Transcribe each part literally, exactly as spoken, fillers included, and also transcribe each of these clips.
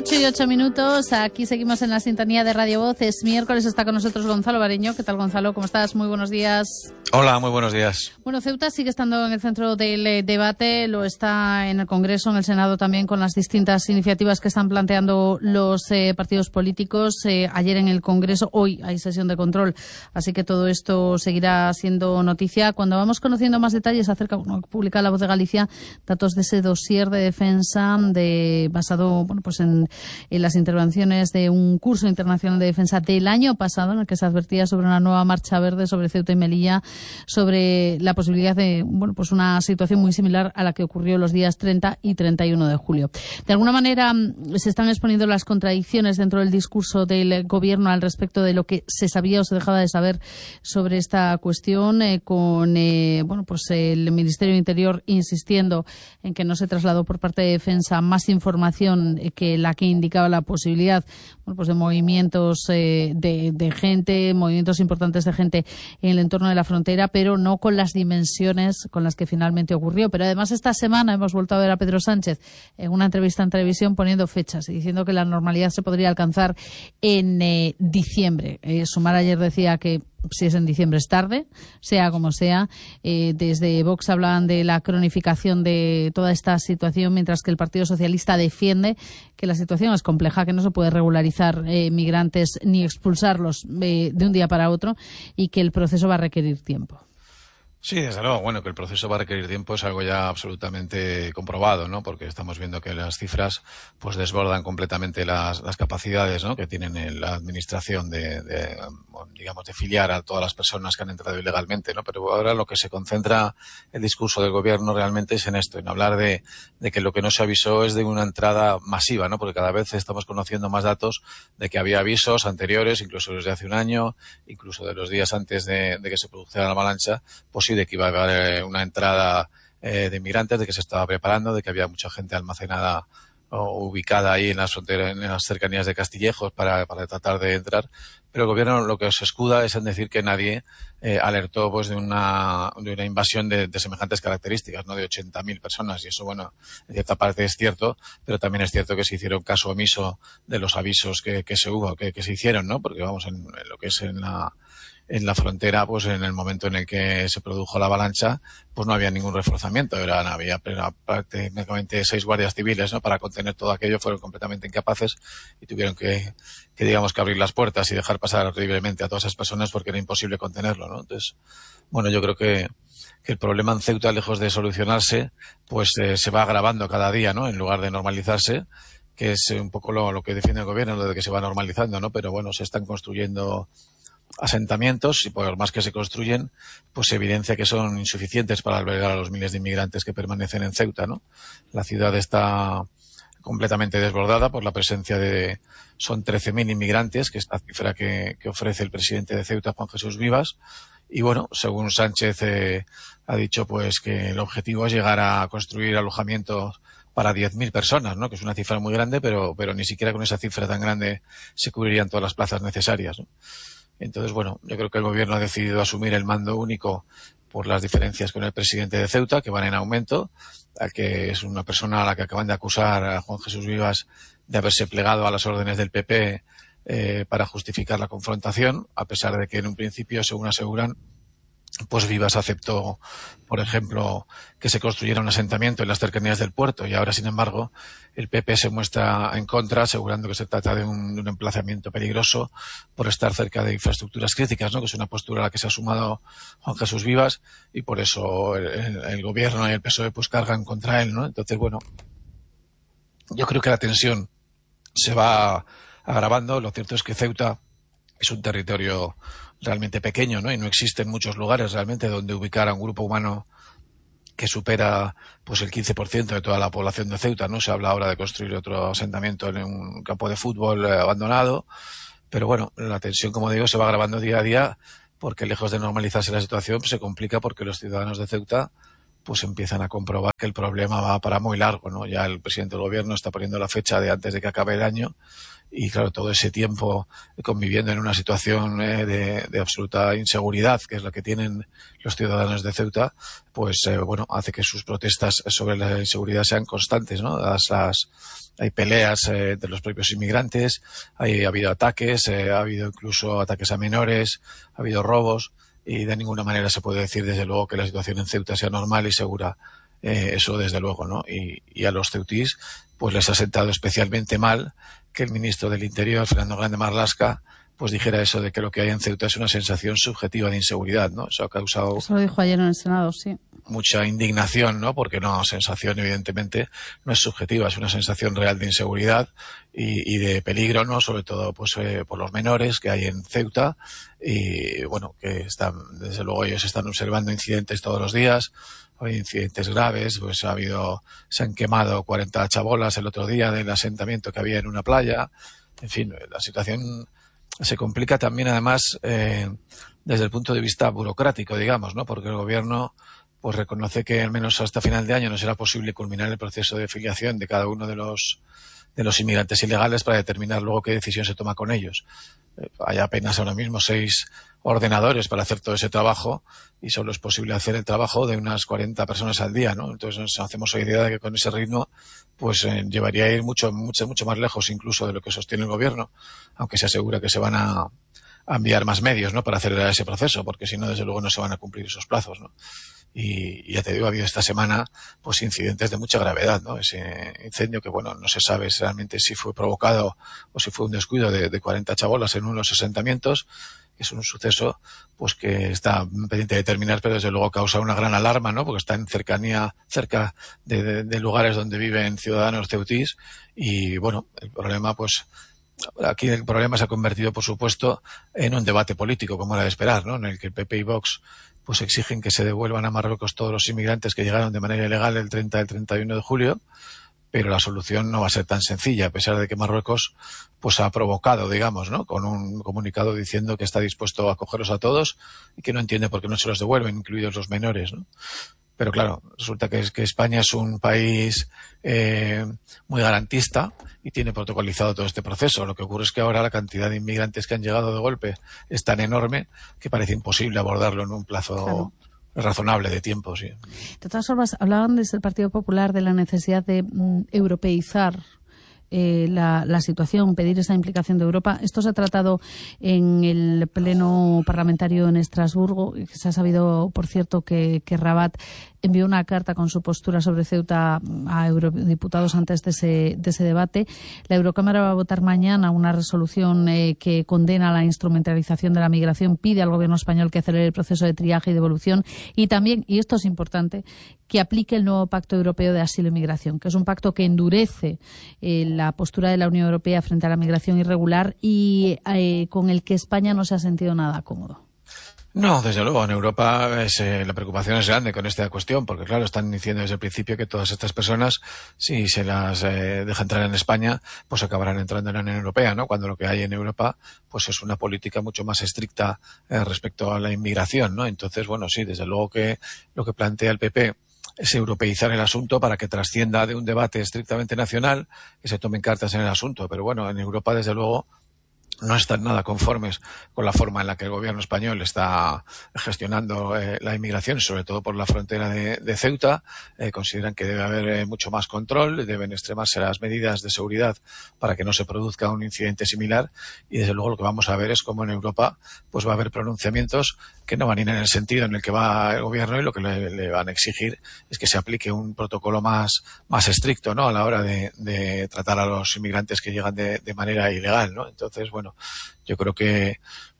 ocho y ocho minutos, aquí seguimos en la sintonía de Radio Voz. Es miércoles, está con nosotros Gonzalo Bareño. ¿Qué tal, Gonzalo? ¿Cómo estás? Muy buenos días. Hola, muy buenos días. Bueno, Ceuta sigue estando en el centro del eh, debate, lo está en el Congreso, en el Senado también, con las distintas iniciativas que están planteando los eh, partidos políticos. Eh, ayer en el Congreso, hoy hay sesión de control, así que todo esto seguirá siendo noticia. Cuando vamos conociendo más detalles acerca, bueno, publica La Voz de Galicia, datos de ese dossier de defensa de basado, bueno, pues en, en las intervenciones de un curso internacional de defensa del año pasado, en el que se advertía sobre una nueva marcha verde sobre Ceuta y Melilla, sobre la posibilidad de, bueno, pues una situación muy similar a la que ocurrió los días treinta y treinta y uno de julio. De alguna manera se están exponiendo las contradicciones dentro del discurso del gobierno al respecto de lo que se sabía o se dejaba de saber sobre esta cuestión, eh, con eh, bueno, pues el Ministerio de Interior insistiendo en que no se trasladó por parte de Defensa más información que la que indicaba la posibilidad, bueno, pues de movimientos eh, de, de gente, movimientos importantes de gente en el entorno de la frontera, pero no con las dimensiones con las que finalmente ocurrió. Pero además esta semana hemos vuelto a ver a Pedro Sánchez en una entrevista en televisión poniendo fechas y diciendo que la normalidad se podría alcanzar en eh, diciembre. Eh, Sumar ayer decía que si es en diciembre es tarde, sea como sea. Eh, desde Vox hablaban de la cronificación de toda esta situación, mientras que el Partido Socialista defiende que la situación es compleja, que no se puede regularizar eh, migrantes ni expulsarlos eh, de un día para otro y que el proceso va a requerir tiempo. Sí, desde luego, bueno, que el proceso va a requerir tiempo es algo ya absolutamente comprobado, ¿no? Porque estamos viendo que las cifras pues desbordan completamente las, las capacidades, ¿no?, que tienen en la administración de, de, digamos, de filiar a todas las personas que han entrado ilegalmente, ¿no? Pero ahora lo que se concentra el discurso del gobierno realmente es en esto, en hablar de, de que lo que no se avisó es de una entrada masiva, ¿no? Porque cada vez estamos conociendo más datos de que había avisos anteriores, incluso desde hace un año, incluso de los días antes de, de que se produjera la avalancha, pues de que iba a haber una entrada eh, de inmigrantes, de que se estaba preparando, de que había mucha gente almacenada o ubicada ahí en las fronteras, en las cercanías de Castillejos para, para tratar de entrar. Pero el gobierno lo que se escuda es en decir que nadie eh, alertó pues de una, de una invasión de, de semejantes características, no de ochenta mil personas. Y eso, bueno, en cierta parte es cierto, pero también es cierto que se hicieron caso omiso de los avisos que, que se hubo, que, que se hicieron, ¿no? Porque vamos, en, en lo que es en la en la frontera, pues en el momento en el que se produjo la avalancha, pues no había ningún reforzamiento. Eran, había prácticamente seis guardias civiles, ¿no?, para contener todo aquello. Fueron completamente incapaces y tuvieron que, que digamos, que abrir las puertas y dejar pasar libremente a todas esas personas porque era imposible contenerlo, ¿no? Entonces, bueno, yo creo que, que el problema en Ceuta, lejos de solucionarse, pues eh, se va agravando cada día, ¿no?, en lugar de normalizarse, que es un poco lo, lo que defiende el gobierno, lo de que se va normalizando, ¿no? Pero bueno, se están construyendo asentamientos y por más que se construyen, pues se evidencia que son insuficientes para albergar a los miles de inmigrantes que permanecen en Ceuta, ¿no? La ciudad está completamente desbordada por la presencia de, son trece mil inmigrantes, que es la cifra que, que ofrece el presidente de Ceuta, Juan Jesús Vivas. Y bueno, según Sánchez eh, ha dicho pues que el objetivo es llegar a construir alojamientos para diez mil personas, ¿no?, que es una cifra muy grande, pero, pero ni siquiera con esa cifra tan grande se cubrirían todas las plazas necesarias, ¿no? Entonces, bueno, yo creo que el gobierno ha decidido asumir el mando único por las diferencias con el presidente de Ceuta, que van en aumento, a que es una persona a la que acaban de acusar a Juan Jesús Vivas de haberse plegado a las órdenes del P P eh, para justificar la confrontación, a pesar de que en un principio, según aseguran, pues Vivas aceptó, por ejemplo, que se construyera un asentamiento en las cercanías del puerto y ahora, sin embargo, el P P se muestra en contra, asegurando que se trata de un, de un emplazamiento peligroso por estar cerca de infraestructuras críticas, ¿no?, que es una postura a la que se ha sumado Juan Jesús Vivas y por eso el, el, el gobierno y el P S O E pues cargan contra él, ¿no? Entonces, bueno, yo creo que la tensión se va agravando. Lo cierto es que Ceuta es un territorio realmente pequeño, ¿no?, y no existen muchos lugares realmente donde ubicar a un grupo humano que supera pues el quince por ciento de toda la población de Ceuta, ¿no? Se habla ahora de construir otro asentamiento en un campo de fútbol eh, abandonado, pero bueno, la tensión, como digo, se va agravando día a día porque lejos de normalizarse la situación pues, se complica porque los ciudadanos de Ceuta pues empiezan a comprobar que el problema va para muy largo, ¿no? Ya el presidente del gobierno está poniendo la fecha de antes de que acabe el año y claro, todo ese tiempo conviviendo en una situación eh, de, de absoluta inseguridad, que es la que tienen los ciudadanos de Ceuta, pues eh, bueno, hace que sus protestas sobre la inseguridad sean constantes, ¿no? Dadas las, hay peleas eh, de los propios inmigrantes, hay, ha habido ataques, eh, ha habido incluso ataques a menores, ha habido robos, y de ninguna manera se puede decir desde luego que la situación en Ceuta sea normal y segura. Eh, eso desde luego, ¿no? Y, y a los ceutís pues les ha sentado especialmente mal que el ministro del Interior, Fernando Grande Marlaska, pues dijera eso de que lo que hay en Ceuta es una sensación subjetiva de inseguridad, ¿no? Eso ha causado... Eso lo dijo ayer en el Senado, sí. Mucha indignación, ¿no? Porque no, sensación evidentemente no es subjetiva, es una sensación real de inseguridad y, y de peligro, ¿no? Sobre todo, pues, eh, por los menores que hay en Ceuta y, bueno, que están, desde luego ellos están observando incidentes todos los días. Hay incidentes graves, pues ha habido, se han quemado cuarenta chabolas el otro día del asentamiento que había en una playa. En fin, la situación se complica también, además, eh, desde el punto de vista burocrático, digamos, ¿no? Porque el gobierno pues reconoce que al menos hasta final de año no será posible culminar el proceso de filiación de cada uno de los de los inmigrantes ilegales para determinar luego qué decisión se toma con ellos. Eh, hay apenas ahora mismo seis ordenadores para hacer todo ese trabajo y solo es posible hacer el trabajo de unas cuarenta personas al día, ¿no? Entonces nos hacemos la idea de que con ese ritmo pues eh, llevaría a ir mucho, mucho, mucho más lejos incluso de lo que sostiene el gobierno, aunque se asegura que se van a, a enviar más medios, ¿no? Para acelerar ese proceso, porque si no, desde luego no se van a cumplir esos plazos, ¿no? Y, y ya te digo, ha habido esta semana pues incidentes de mucha gravedad, ¿no? Ese incendio que, bueno, no se sabe realmente si fue provocado o si fue un descuido de, de cuarenta chabolas en unos asentamientos. Es un suceso pues que está pendiente de terminar, pero desde luego causa una gran alarma, ¿no? Porque está en cercanía, cerca de, de, de lugares donde viven ciudadanos ceutís y, bueno, el problema pues aquí el problema se ha convertido, por supuesto, en un debate político, como era de esperar, ¿no? En el que el P P y Vox pues exigen que se devuelvan a Marruecos todos los inmigrantes que llegaron de manera ilegal el treinta y el treinta y uno de julio, pero la solución no va a ser tan sencilla, a pesar de que Marruecos pues ha provocado, digamos, ¿no? Con un comunicado diciendo que está dispuesto a acogerlos a todos y que no entiende por qué no se los devuelven, incluidos los menores, ¿no? Pero claro, resulta que, es que España es un país eh, muy garantista y tiene protocolizado todo este proceso. Lo que ocurre es que ahora la cantidad de inmigrantes que han llegado de golpe es tan enorme que parece imposible abordarlo en un plazo claro. razonable de tiempo. Sí. De todas formas, hablaban desde el Partido Popular de la necesidad de mm, europeizar Eh, la, la situación, pedir esa implicación de Europa. Esto se ha tratado en el Pleno Parlamentario en Estrasburgo. Se ha sabido, por cierto, que, que Rabat envió una carta con su postura sobre Ceuta a eurodiputados antes de ese, de ese debate. La Eurocámara va a votar mañana una resolución eh, que condena la instrumentalización de la migración, pide al Gobierno español que acelere el proceso de triaje y devolución y también, y esto es importante, que aplique el nuevo Pacto Europeo de Asilo y Migración, que es un pacto que endurece eh, la postura de la Unión Europea frente a la migración irregular y eh, con el que España no se ha sentido nada cómodo. No, desde luego, en Europa es, eh, la preocupación es grande con esta cuestión, porque claro, están diciendo desde el principio que todas estas personas, si se las eh, deja entrar en España, pues acabarán entrando en la Unión Europea, ¿no? Cuando lo que hay en Europa, pues es una política mucho más estricta eh, respecto a la inmigración, ¿no? Entonces, bueno, sí, desde luego que lo que plantea el P P es europeizar el asunto para que trascienda de un debate estrictamente nacional, que se tomen cartas en el asunto. Pero bueno, en Europa, desde luego, no están nada conformes con la forma en la que el gobierno español está gestionando eh, la inmigración, sobre todo por la frontera de, de Ceuta. Eh, consideran que debe haber eh, mucho más control, deben extremarse las medidas de seguridad para que no se produzca un incidente similar. Y desde luego lo que vamos a ver es cómo en Europa pues va a haber pronunciamientos que no van a ir en el sentido en el que va el gobierno y lo que le, le van a exigir es que se aplique un protocolo más, más estricto, ¿no? A la hora de, de tratar a los inmigrantes que llegan de, de manera ilegal, ¿no? Entonces, bueno, yo creo que,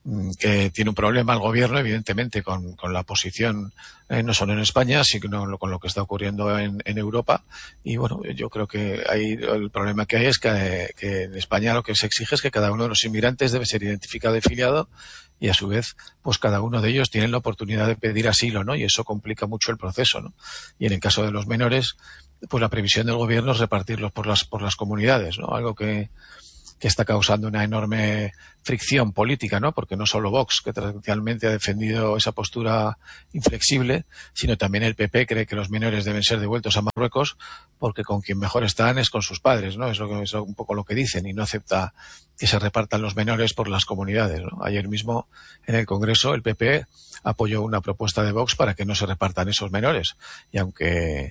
que tiene un problema el gobierno, evidentemente, con, con la posición, eh, no solo en España, sino con lo que está ocurriendo en, en Europa. Y bueno, yo creo que ahí el problema que hay es que, que en España lo que se exige es que cada uno de los inmigrantes debe ser identificado y filiado y a su vez, pues cada uno de ellos tiene la oportunidad de pedir asilo, ¿no? Y eso complica mucho el proceso, ¿no? Y en el caso de los menores, pues la previsión del gobierno es repartirlos por las, por las comunidades, ¿no? Algo que, que está causando una enorme fricción política, ¿no? Porque no solo Vox, que tradicionalmente ha defendido esa postura inflexible, sino también el P P cree que los menores deben ser devueltos a Marruecos porque con quien mejor están es con sus padres, ¿no? Es, lo que, es un poco lo que dicen y no acepta que se repartan los menores por las comunidades, ¿no? Ayer mismo en el Congreso el P P apoyó una propuesta de Vox para que no se repartan esos menores y aunque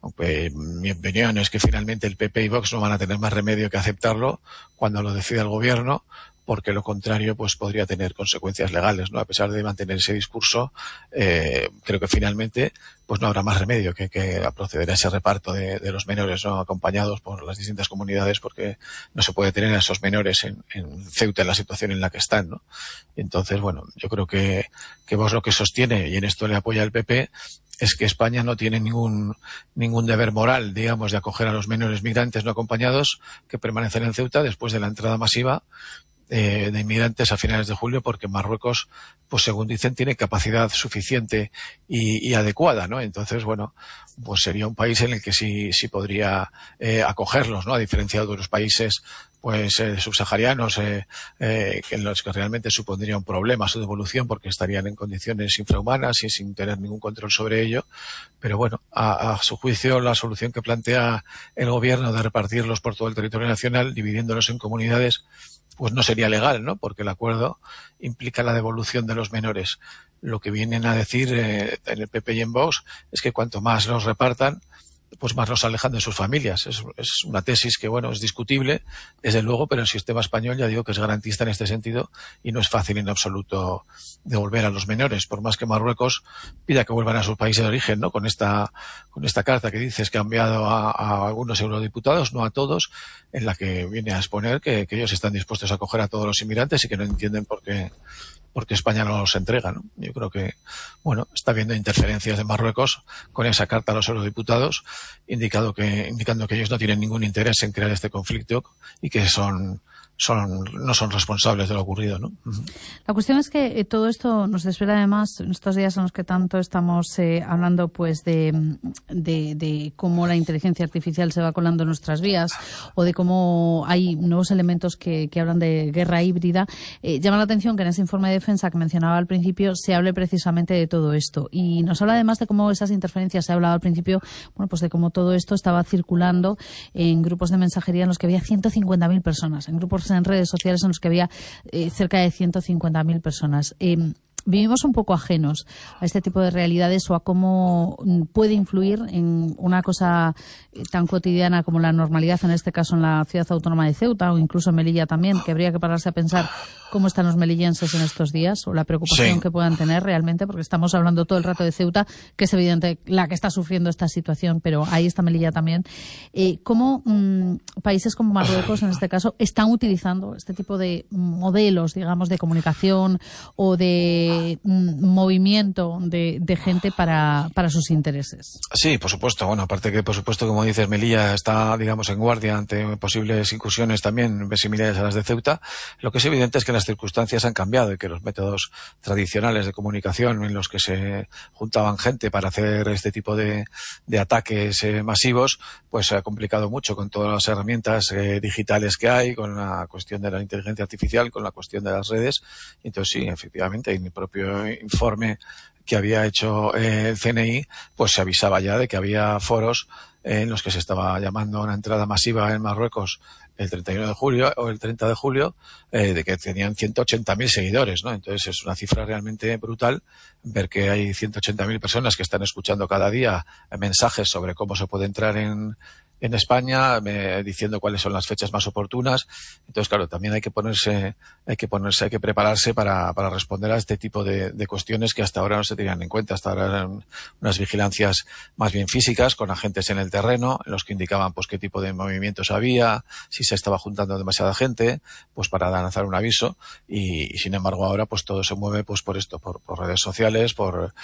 aunque mi opinión es que finalmente el P P y Vox no van a tener más remedio que aceptarlo cuando lo decida el gobierno, porque lo contrario pues podría tener consecuencias legales, ¿no? A pesar de mantener ese discurso, eh, creo que finalmente pues no habrá más remedio que, que proceder a ese reparto de, de los menores, ¿no? Acompañados por las distintas comunidades, porque no se puede tener a esos menores en, en Ceuta en la situación en la que están, ¿no? Entonces, bueno, yo creo que, que Vox lo que sostiene, y en esto le apoya el P P, es que España no tiene ningún ningún deber moral, digamos, de acoger a los menores migrantes no acompañados que permanecen en Ceuta después de la entrada masiva Eh, de inmigrantes a finales de julio, porque Marruecos, pues según dicen, tiene capacidad suficiente y, y adecuada, ¿no? Entonces, bueno, pues sería un país en el que sí, sí podría eh, acogerlos, ¿no? A diferencia de otros países, pues eh, subsaharianos, eh, eh, en los que realmente supondría un problema su devolución, porque estarían en condiciones infrahumanas y sin tener ningún control sobre ello. Pero bueno, a, a su juicio, la solución que plantea el gobierno de repartirlos por todo el territorio nacional, dividiéndolos en comunidades, pues no sería legal, ¿no? Porque el acuerdo implica la devolución de los menores. Lo que vienen a decir eh, en el P P y en Vox es que cuanto más los repartan, pues más los alejan de sus familias. Es, es una tesis que, bueno, es discutible, desde luego, pero el sistema español, ya digo, que es garantista en este sentido y no es fácil en absoluto devolver a los menores, por más que Marruecos pida que vuelvan a su país de origen, ¿no? Con esta, con esta carta que dices que ha enviado a, a algunos eurodiputados, no a todos, en la que viene a exponer que, que ellos están dispuestos a acoger a todos los inmigrantes y que no entienden por qué porque España no los entrega, ¿no? Yo creo que, bueno, está habiendo interferencias de Marruecos con esa carta a los eurodiputados, indicado que, indicando que ellos no tienen ningún interés en crear este conflicto y que son, son, no son responsables de lo ocurrido, ¿no? La cuestión es que eh, todo esto nos desvela además en estos días en los que tanto estamos eh, hablando pues de, de, de cómo la inteligencia artificial se va colando en nuestras vías o de cómo hay nuevos elementos que, que hablan de guerra híbrida. Eh, llama la atención que en ese informe de defensa que mencionaba al principio se hable precisamente de todo esto y nos habla además de cómo esas interferencias, se ha hablado al principio, bueno, pues de cómo todo esto estaba circulando en grupos de mensajería en los que había ciento cincuenta mil personas, en grupos en redes sociales en los que había eh, cerca de ciento cincuenta mil personas. Eh, vivimos un poco ajenos a este tipo de realidades o a cómo puede influir en una cosa tan cotidiana como la normalidad, en este caso en la ciudad autónoma de Ceuta o incluso en Melilla también, que habría que pararse a pensar cómo están los melillenses en estos días o la preocupación sí. que puedan tener realmente, porque estamos hablando todo el rato de Ceuta, que es evidente la que está sufriendo esta situación, pero ahí está Melilla también. Eh, ¿Cómo mmm, países como Marruecos, en este caso, están utilizando este tipo de modelos, digamos, de comunicación o de mmm, movimiento de, de gente para, para sus intereses? Sí, por supuesto. Bueno, aparte que, por supuesto, como dices, Melilla está, digamos, en guardia ante posibles incursiones también similares a las de Ceuta. Lo que es evidente es que las circunstancias han cambiado y que los métodos tradicionales de comunicación en los que se juntaban gente para hacer este tipo de, de ataques eh, masivos, pues se ha complicado mucho con todas las herramientas eh, digitales que hay, con la cuestión de la inteligencia artificial, con la cuestión de las redes. Entonces, sí, efectivamente, en mi propio informe que había hecho eh, el C N I, pues se avisaba ya de que había foros en los que se estaba llamando a una entrada masiva en Marruecos el treinta y uno de julio o el treinta de julio, eh, de que tenían ciento ochenta mil seguidores, ¿no? Entonces es una cifra realmente brutal ver que hay ciento ochenta mil personas que están escuchando cada día mensajes sobre cómo se puede entrar en en España, eh, diciendo cuáles son las fechas más oportunas. Entonces, claro, también hay que ponerse, hay que ponerse, hay que prepararse para, para responder a este tipo de, de cuestiones que hasta ahora no se tenían en cuenta. Hasta ahora eran unas vigilancias más bien físicas, con agentes en el terreno, en los que indicaban pues qué tipo de movimientos había, si se estaba juntando demasiada gente, pues para lanzar un aviso. Y, y sin embargo ahora pues todo se mueve pues por esto, por, por redes sociales, por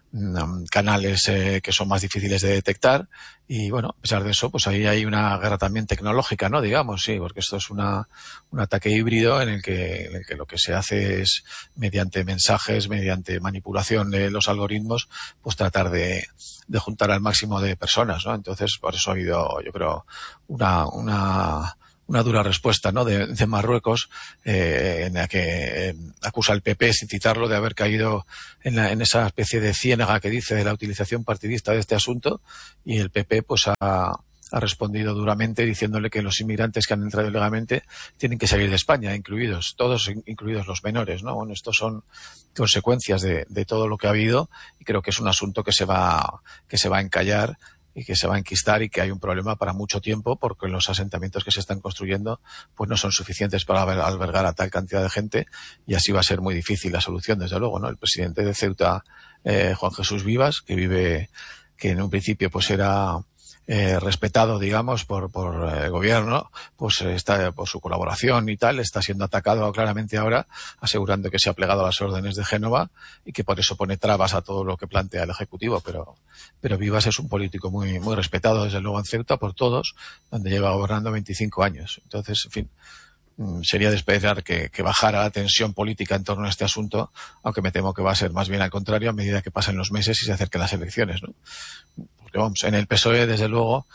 canales eh, que son más difíciles de detectar y bueno, a pesar de eso pues ahí hay una guerra también tecnológica, ¿no? Digamos, sí, porque esto es una un ataque híbrido en el que, en el que lo que se hace es mediante mensajes, mediante manipulación de los algoritmos, pues tratar de, de juntar al máximo de personas, ¿no? Entonces por eso ha habido, yo creo, una una una dura respuesta, ¿no? de, de Marruecos, eh, en la que eh, acusa al P P, sin citarlo, de haber caído en, la, en esa especie de ciénaga que dice de la utilización partidista de este asunto, y el P P pues ha, ha respondido duramente diciéndole que los inmigrantes que han entrado ilegalmente tienen que salir de España, incluidos, todos incluidos los menores, ¿no? Bueno, estos son consecuencias de, de todo lo que ha habido y creo que es un asunto que se va, que se va a encallar y que se va a enquistar y que hay un problema para mucho tiempo porque los asentamientos que se están construyendo pues no son suficientes para albergar a tal cantidad de gente y así va a ser muy difícil la solución, desde luego, ¿no? El presidente de Ceuta, eh, Juan Jesús Vivas, que vive, que en un principio pues era Eh, respetado, digamos, por, por el gobierno, pues está por su colaboración y tal, está siendo atacado claramente ahora, asegurando que se ha plegado a las órdenes de Génova y que por eso pone trabas a todo lo que plantea el Ejecutivo, pero, pero Vivas es un político muy, muy respetado, desde luego, en Ceuta por todos, donde lleva gobernando veinticinco años. Entonces, en fin, sería de esperar que, que bajara la tensión política en torno a este asunto, aunque me temo que va a ser más bien al contrario a medida que pasen los meses y se acerquen las elecciones, ¿no? Porque vamos, en el P S O E, desde luego,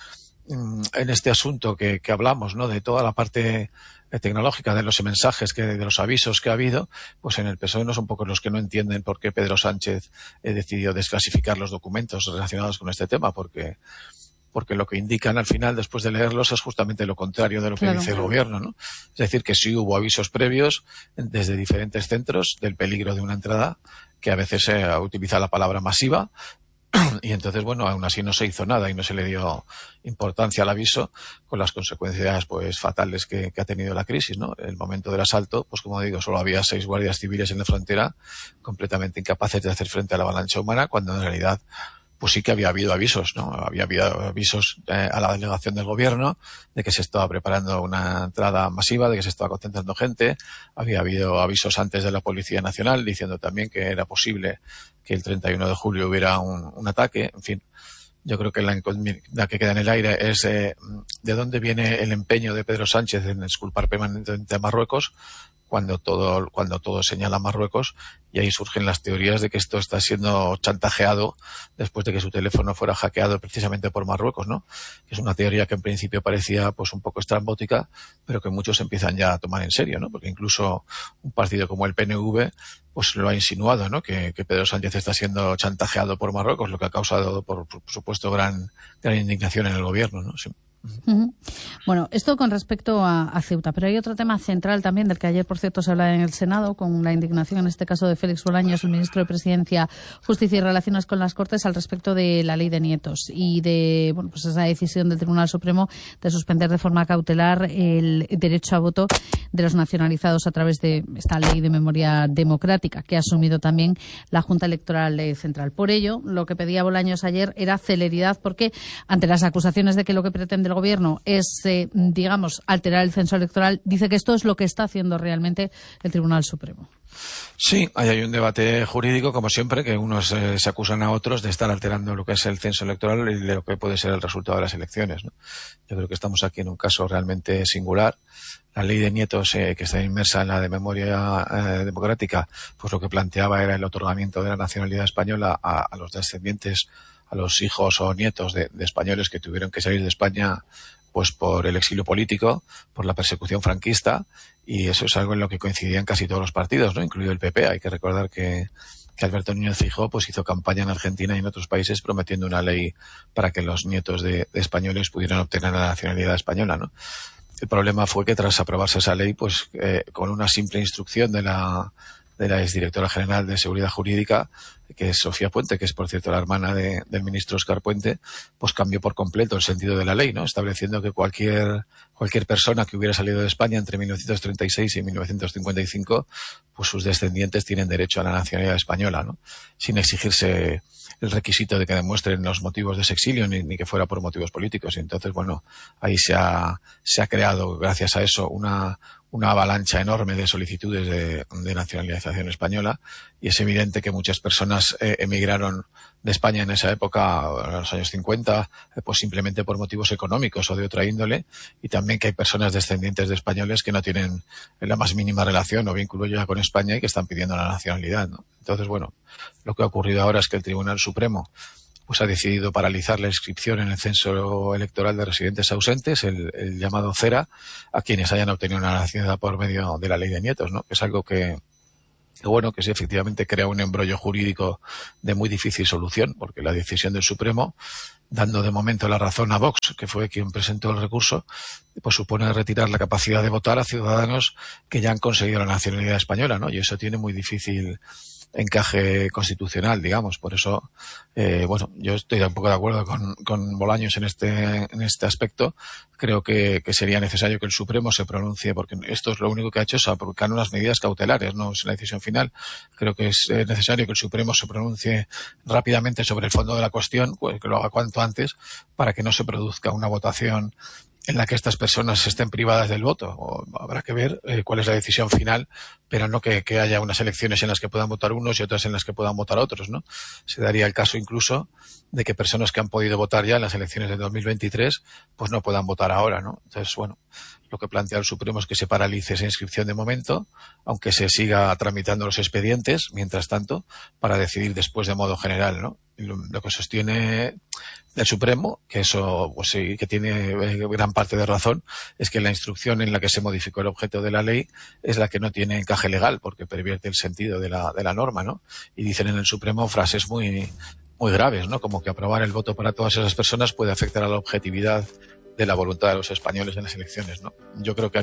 en este asunto que, que hablamos, ¿no? De toda la parte tecnológica, de los mensajes, que de los avisos que ha habido, pues en el P S O E no son pocos los que no entienden por qué Pedro Sánchez eh, decidió desclasificar los documentos relacionados con este tema, porque porque lo que indican al final, después de leerlos, es justamente lo contrario de lo que claro. dice el gobierno, ¿no? Es decir, que sí hubo avisos previos desde diferentes centros del peligro de una entrada, que a veces se utiliza la palabra masiva, y entonces, bueno, aún así no se hizo nada y no se le dio importancia al aviso, con las consecuencias pues fatales que, que ha tenido la crisis, ¿no? En el momento del asalto, pues como digo, solo había seis guardias civiles en la frontera, completamente incapaces de hacer frente a la avalancha humana, cuando en realidad pues sí que había habido avisos, ¿no? Había habido avisos eh, a la delegación del gobierno de que se estaba preparando una entrada masiva, de que se estaba concentrando gente. Había habido avisos antes de la Policía Nacional diciendo también que era posible que el treinta y uno de julio hubiera un, un ataque. En fin, yo creo que la, la que queda en el aire es eh, de dónde viene el empeño de Pedro Sánchez en disculpar permanentemente a Marruecos, cuando todo, cuando todo señala a Marruecos, y ahí surgen las teorías de que esto está siendo chantajeado después de que su teléfono fuera hackeado precisamente por Marruecos, ¿no? Que es una teoría que en principio parecía pues un poco estrambótica, pero que muchos empiezan ya a tomar en serio, ¿no? Porque incluso un partido como el P N V pues lo ha insinuado, ¿no? Que, que Pedro Sánchez está siendo chantajeado por Marruecos, lo que ha causado, por, por supuesto, gran, gran indignación en el gobierno, ¿no? Sí. Uh-huh. Bueno, esto con respecto a, a Ceuta, pero hay otro tema central también del que ayer, por cierto, se habla en el Senado, con la indignación en este caso de Félix Bolaños, el ministro de Presidencia, Justicia y Relaciones con las Cortes, al respecto de la ley de nietos y de, bueno, pues esa decisión del Tribunal Supremo de suspender de forma cautelar el derecho a voto de los nacionalizados a través de esta ley de memoria democrática que ha asumido también la Junta Electoral Central. Por ello, lo que pedía Bolaños ayer era celeridad, porque ante las acusaciones de que lo que pretende el gobierno es, eh, digamos, alterar el censo electoral, dice que esto es lo que está haciendo realmente el Tribunal Supremo. Sí, ahí hay un debate jurídico, como siempre, que unos eh, se acusan a otros de estar alterando lo que es el censo electoral y de lo que puede ser el resultado de las elecciones, ¿no? Yo creo que estamos aquí en un caso realmente singular. La ley de nietos, eh, que está inmersa en la de memoria eh, democrática, pues lo que planteaba era el otorgamiento de la nacionalidad española a, a los descendientes, a los hijos o nietos de, de españoles que tuvieron que salir de España pues por el exilio político, por la persecución franquista, y eso es algo en lo que coincidían casi todos los partidos, ¿no? Incluido el P P. Hay que recordar que, que Alberto Núñez Feijóo pues hizo campaña en Argentina y en otros países prometiendo una ley para que los nietos de, de españoles pudieran obtener la nacionalidad española, ¿no? El problema fue que tras aprobarse esa ley, pues eh, con una simple instrucción de la de la exdirectora general de Seguridad Jurídica, que es Sofía Puente, que es, por cierto, la hermana de, del ministro Óscar Puente, pues cambió por completo el sentido de la ley, ¿no? Estableciendo que cualquier cualquier persona que hubiera salido de España entre mil novecientos treinta y seis y mil novecientos cincuenta y cinco, pues sus descendientes tienen derecho a la nacionalidad española, ¿no? Sin exigirse el requisito de que demuestren los motivos de ese exilio, ni, ni que fuera por motivos políticos. Y entonces, bueno, ahí se ha, se ha creado, gracias a eso, una una avalancha enorme de solicitudes de, de nacionalización española, y es evidente que muchas personas eh, emigraron de España en esa época, en los años cincuenta, eh, pues simplemente por motivos económicos o de otra índole, y también que hay personas descendientes de españoles que no tienen la más mínima relación o vínculo ya con España y que están pidiendo la nacionalidad, ¿no? Entonces, bueno, lo que ha ocurrido ahora es que el Tribunal Supremo pues ha decidido paralizar la inscripción en el censo electoral de residentes ausentes, el, el llamado CERA, a quienes hayan obtenido una nacionalidad por medio de la ley de nietos, ¿no? Que es algo que, que bueno, que sí efectivamente crea un embrollo jurídico de muy difícil solución, porque la decisión del Supremo, dando de momento la razón a Vox, que fue quien presentó el recurso, pues supone retirar la capacidad de votar a ciudadanos que ya han conseguido la nacionalidad española, ¿no? Y eso tiene muy difícil encaje constitucional, digamos. Por eso, eh, bueno, yo estoy un poco de acuerdo con, con Bolaños en este, en este aspecto. Creo que, que sería necesario que el Supremo se pronuncie, porque esto es lo único que ha hecho, es aplicar unas medidas cautelares, no es una decisión final. Creo que es necesario que el Supremo se pronuncie rápidamente sobre el fondo de la cuestión, pues que lo haga cuanto antes, para que no se produzca una votación en la que estas personas estén privadas del voto. O habrá que ver eh, cuál es la decisión final, pero no que, que haya unas elecciones en las que puedan votar unos y otras en las que puedan votar otros, ¿no? Se daría el caso incluso de que personas que han podido votar ya en las elecciones de dos mil veintitrés pues no puedan votar ahora, ¿no? Entonces, bueno, lo que plantea el Supremo es que se paralice esa inscripción de momento, aunque se siga tramitando los expedientes, mientras tanto, para decidir después de modo general, ¿no? Lo, lo que sostiene el Supremo, que eso pues sí, que tiene gran parte de razón, es que la instrucción en la que se modificó el objeto de la ley es la que no tiene encaje legal, porque pervierte el sentido de la, de la norma, ¿no? Y dicen en el Supremo frases muy, muy graves, ¿no? Como que aprobar el voto para todas esas personas puede afectar a la objetividad de la voluntad de los españoles en las elecciones, ¿no? Yo creo que